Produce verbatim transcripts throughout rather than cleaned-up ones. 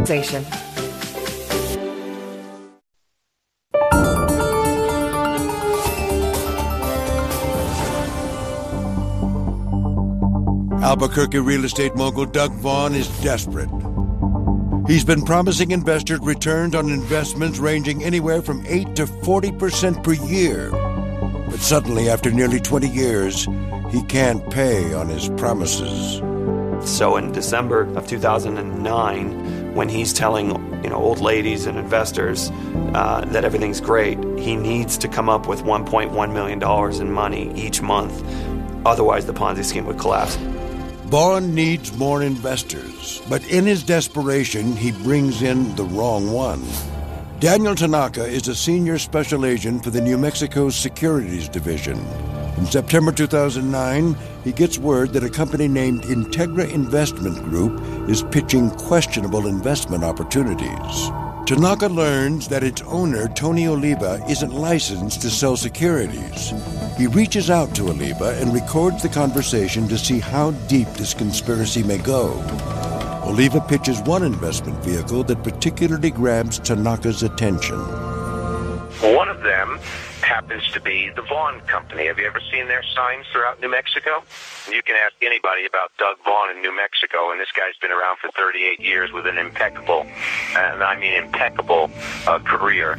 Albuquerque real estate mogul Doug Vaughn is desperate. He's been promising investors returns on investments ranging anywhere from eight to forty percent per year. But suddenly, after nearly twenty years, he can't pay on his promises. So in December of two thousand nine, when he's telling you know old ladies and investors uh, that everything's great, he needs to come up with one point one million dollars in money each month. Otherwise, the Ponzi scheme would collapse. Vaughn needs more investors, but in his desperation, he brings in the wrong one. Daniel Tanaka is a senior special agent for the New Mexico Securities Division. In September two thousand nine, he gets word that a company named Integra Investment Group is pitching questionable investment opportunities. Tanaka learns that its owner, Tony Oliva, isn't licensed to sell securities. He reaches out to Oliva and records the conversation to see how deep this conspiracy may go. Oliva pitches one investment vehicle that particularly grabs Tanaka's attention. One of them happens to be the Vaughn Company. Have you ever seen their signs throughout New Mexico? You can ask anybody about Doug Vaughn in New Mexico, and this guy's been around for thirty-eight years with an impeccable, and I mean impeccable, uh, career.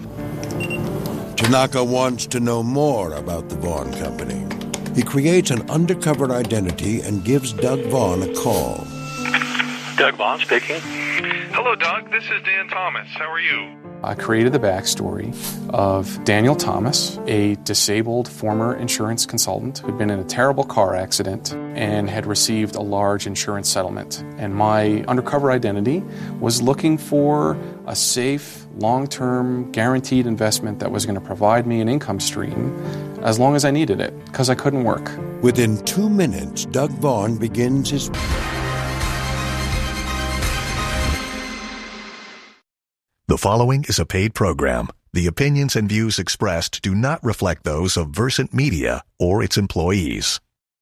Tanaka wants to know more about the Vaughn Company. He creates an undercover identity and gives Doug Vaughn a call. Doug Vaughn speaking. Hello, Doug. This is Dan Thomas. How are you? I created the backstory of Daniel Thomas, a disabled former insurance consultant who'd been in a terrible car accident and had received a large insurance settlement. And my undercover identity was looking for a safe, long-term, guaranteed investment that was going to provide me an income stream as long as I needed it, because I couldn't work. Within two minutes, Doug Vaughn begins his... The following is a paid program. The opinions and views expressed do not reflect those of Versant Media or its employees.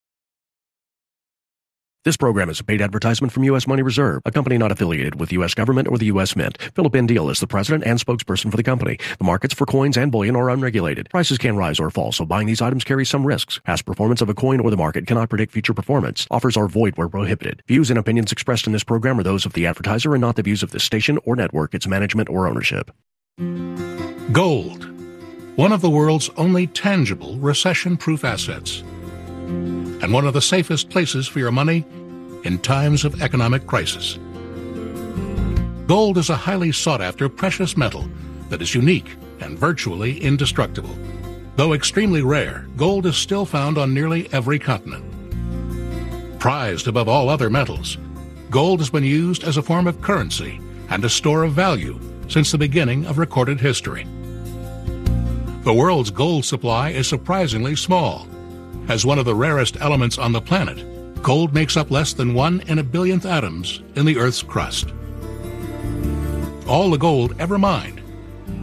This program is a paid advertisement from U S Money Reserve, a company not affiliated with the U S government or the U S Mint. Philip Ndeel is the president and spokesperson for the company. The markets for coins and bullion are unregulated. Prices can rise or fall, so buying these items carries some risks. Past performance of a coin or the market cannot predict future performance. Offers are void where prohibited. Views and opinions expressed in this program are those of the advertiser and not the views of the station or network, its management, or ownership. Gold, one of the world's only tangible recession-proof assets, and one of the safest places for your money in times of economic crisis. Gold is a highly sought-after precious metal that is unique and virtually indestructible. Though extremely rare, gold is still found on nearly every continent. Prized above all other metals, gold has been used as a form of currency and a store of value since the beginning of recorded history. The world's gold supply is surprisingly small. As one of the rarest elements on the planet, gold makes up less than one in a billionth atoms in the Earth's crust. All the gold ever mined